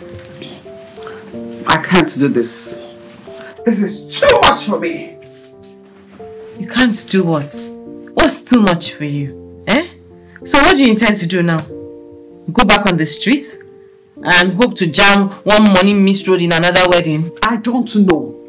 I can't do this. This is too much for me. You can't do what? What's too much for you? Eh? So what do you intend to do now? Go back on the street? And hope to jam one money missed road in another wedding? I don't know.